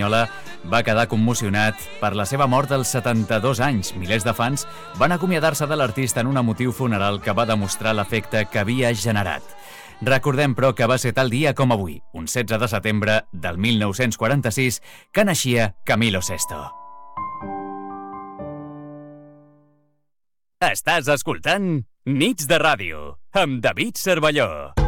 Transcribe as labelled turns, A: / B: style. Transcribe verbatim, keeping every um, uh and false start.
A: espanyola va quedar commocionat per la seva mort als setanta-dos anys. Milers de fans van acomiadar-se de l'artista en un emotiu funeral que va demostrar l'efecte que havia generat. Recordem, però, que va ser tal dia com avui, un setze de setembre del mil nou-cents quaranta-sis, que naixia Camilo Sesto. Estàs escoltant Nits de Ràdio, amb David Cervelló.